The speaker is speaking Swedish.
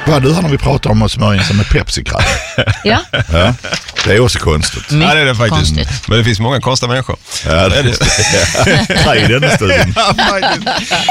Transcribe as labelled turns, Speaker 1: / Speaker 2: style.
Speaker 1: Vad du har när vi pratar om att smörja in sig med Pepsi-krabba.
Speaker 2: Ja.
Speaker 1: Ja, det är också konstigt.
Speaker 3: Ja, det är det faktiskt.
Speaker 2: Konstigt.
Speaker 3: Men det finns många konstiga människor.
Speaker 1: Ja, det är det. 3 i den studien.
Speaker 3: Ja, faktiskt.